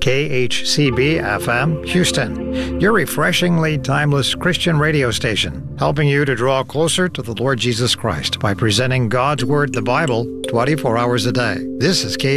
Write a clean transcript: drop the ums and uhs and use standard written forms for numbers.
KHCB-FM, Houston, your refreshingly timeless Christian radio station, helping you to draw closer to the Lord Jesus Christ by presenting God's Word, the Bible, 24 hours a day. This is